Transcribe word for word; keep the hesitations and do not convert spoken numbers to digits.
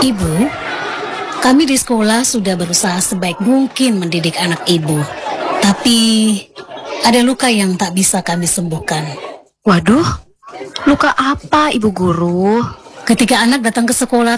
Ibu, kami di sekolah sudah berusaha sebaik mungkin mendidik anak ibu. Tapi ada luka yang tak bisa kami sembuhkan. Waduh, luka apa Ibu Guru? Ketika anak datang ke sekolah